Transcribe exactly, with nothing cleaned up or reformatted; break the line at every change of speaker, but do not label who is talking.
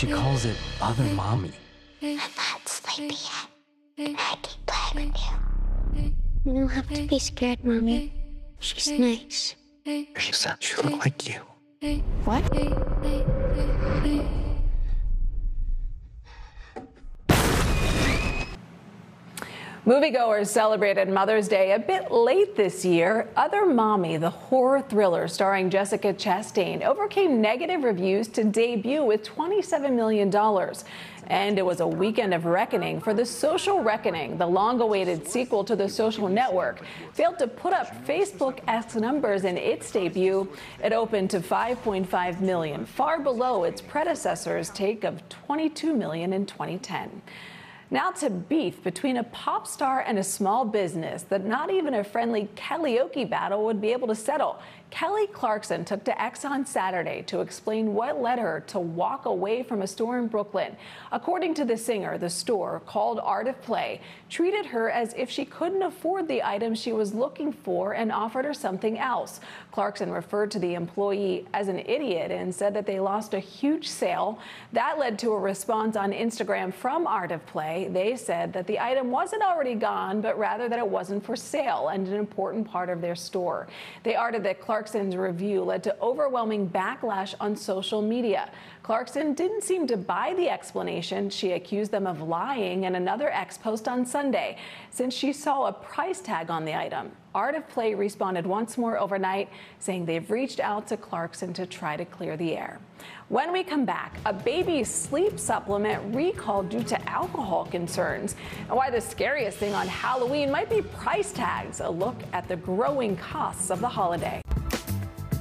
She calls it Other Mommy.
I'm not sleepy yet. Can I keep playing with you? You don't have to be scared, Mommy. She's nice.
She said she looked like you.
What?
Moviegoers celebrated Mother's Day a bit late this year. Other Mommy, the horror thriller starring Jessica Chastain, overcame negative reviews to debut with twenty-seven million dollars. And it was a weekend of reckoning for The Social Reckoning, the long-awaited sequel to The Social Network. Failed to put up Facebook-esque numbers in its debut. It opened to five point five million dollars, far below its predecessor's take of twenty-two million dollars in twenty ten. Now to beef between a pop star and a small business that not even a friendly karaoke battle would be able to settle. Kelly Clarkson took to X on Saturday to explain what led her to walk away from a store in Brooklyn. According to the singer, the store, called Art of Play, treated her as if she couldn't afford the item she was looking for and offered her something else. Clarkson referred to the employee as an idiot and said that they lost a huge sale. That led to a response on Instagram from Art of Play. They said that the item wasn't already gone, but rather that it wasn't for sale and an important part of their store. They argued that Clarkson's review led to overwhelming backlash on social media. Clarkson didn't seem to buy the explanation. She accused them of lying in another X post on Sunday, since she saw a price tag on the item. Art of Play responded once more overnight, saying they've reached out to Clarkson to try to clear the air. When we come back, a baby's sleep supplement recalled due to alcohol concerns, and why the scariest thing on Halloween might be price tags. A look at the growing costs of the holiday.